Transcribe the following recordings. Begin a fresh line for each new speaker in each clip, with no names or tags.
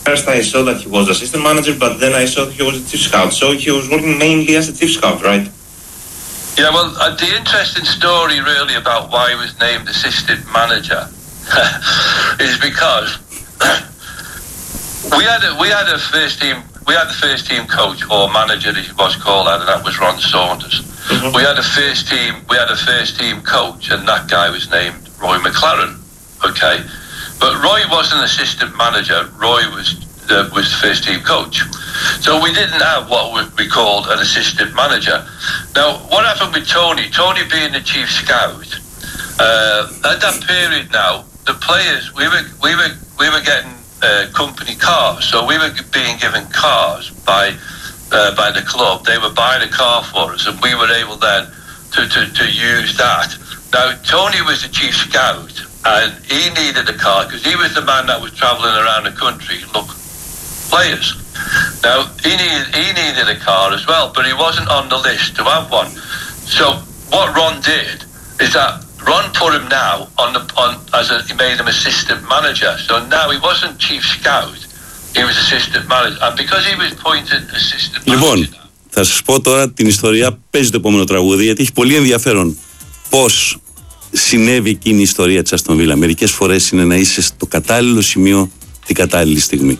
First I saw that he was assistant manager, but then I saw he was a chief scout. So he was working mainly as a chief scout, right?
Yeah, well, the interesting story really about why he was named assistant manager is because we had a first team coach or manager, as he was called, and that was Ron Saunders. Mm-hmm. We had a first team coach, and that guy was named Roy McLaren. Okay, but Roy wasn't assistant manager. Roy was first team coach. So we didn't have what would be called an assistant manager. Now, what happened with Tony? Tony being the chief scout, at that period now, the players, we were getting company cars. So we were being given cars by the club. They were buying a car for us, and we were able then to use that. Now, Tony was the chief scout, and he needed a car because he was the man that was travelling around the country looking players. Now, he needed a car as well, but he wasn't on the list to have one. So what Ron did is that Ron put him now he made him assistant manager. So now he wasn't chief scout, he was assistant manager. And because he was appointed assistant manager.
Λοιπόν, θα σας πω τώρα την ιστορία, παίζει το επόμενο τραγούδι, γιατί έχει πολύ ενδιαφέρον πώς συνέβη εκείνη η ιστορία της Αστον Βίλα. Μερικές φορές είναι να είσαι στο κατάλληλο σημείο την κατάλληλη στιγμή.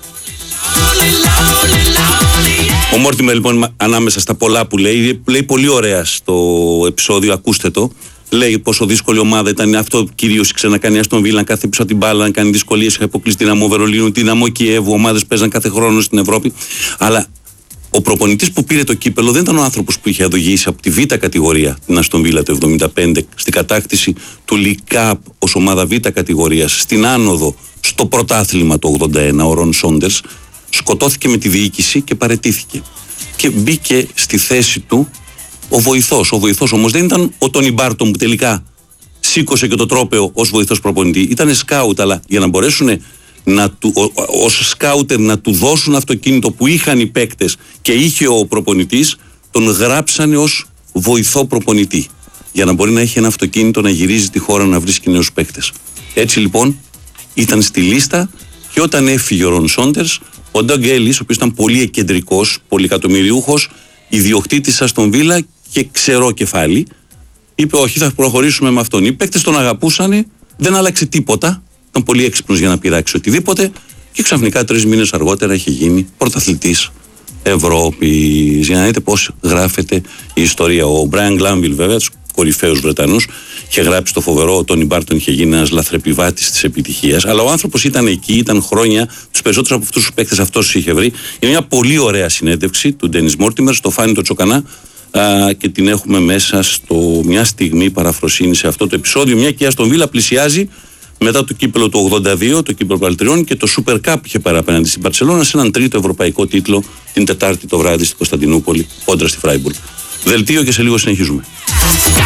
Ο Μόρτιμερ λοιπόν, ανάμεσα στα πολλά που λέει πολύ ωραία στο επεισόδιο, ακούστε το. Λέει πόσο δύσκολη ομάδα ήταν αυτό, κυρίως ξανακάνει Αστον Βίλα, κάθε πίσω από την μπάλα, να κάνει δυσκολίες. Είχε αποκλείσει Δυναμό Βερολίνου, Δυναμό Κιέβου, ομάδες παίζαν κάθε χρόνο στην Ευρώπη. Αλλά ο προπονητής που πήρε το κύπελο δεν ήταν ο άνθρωπος που είχε οδηγήσει από τη Β' κατηγορία την Αστον Βίλα το 1975 στην κατάκτηση του League Cup ως ομάδα Β' κατηγορίας, στην άνοδο στο πρωτάθλημα το 1981. Ο Ρον Σόντερς σκοτώθηκε με τη διοίκηση και παραιτήθηκε. Και μπήκε στη θέση του ο βοηθός. Ο βοηθός όμως δεν ήταν ο Τόνι Μπάρτον που τελικά σήκωσε και το τρόπαιο ως βοηθός προπονητή. Ήταν σκάουτ, αλλά για να μπορέσουν ως σκάουτερ να του δώσουν αυτοκίνητο που είχαν οι παίκτες και είχε ο προπονητής, τον γράψανε ως βοηθό προπονητή. Για να μπορεί να έχει ένα αυτοκίνητο να γυρίζει τη χώρα να βρίσκει νέους παίκτες. Έτσι λοιπόν ήταν στη λίστα και όταν έφυγε ο Ρον Σόντερς, ο Ντόγκ Έλλις, ο οποίος ήταν πολύ εκκεντρικός, πολυεκατομμυριούχος, ιδιοκτήτης Αστον Βίλα και ξερό κεφάλι, είπε όχι, θα προχωρήσουμε με αυτόν. Οι παίκτες τον αγαπούσαν, δεν άλλαξε τίποτα, ήταν πολύ έξυπνος για να πειράξει οτιδήποτε και ξαφνικά 3 μήνες αργότερα είχε γίνει πρωταθλητής Ευρώπης. Για να δείτε πώς γράφεται η ιστορία. Ο Μπράιαν Γκλάνβιλ, βέβαια, τους κορυφαίους Βρετανούς, είχε γράψει το φοβερό, ο Τόνι Μπάρτον είχε γίνει ένας λαθρεπιβάτης της επιτυχίας. Αλλά ο άνθρωπος ήταν εκεί, ήταν χρόνια, τους περισσότερους από αυτούς τους παίκτες αυτός είχε βρει. Είναι μια πολύ ωραία συνέντευξη του Ντένις Μόρτιμερ στο Φάνη το Τσοκανά και την έχουμε μέσα στο μια στιγμή παραφροσύνη σε αυτό το επεισόδιο. Μια και η Αστον Βίλα πλησιάζει μετά το κύπελο του 82, το κύπελο Παλτριών και το Super Cup είχε πάρει απέναντι στην Μπαρσελόνα σε έναν τρίτο ευρωπαϊκό τίτλο την Τετάρτη το βράδυ στην Κωνσταντινούπολη, κόντρα στη Φράιμπουργκ. Δελτίο και σε λίγο συνεχίζουμε.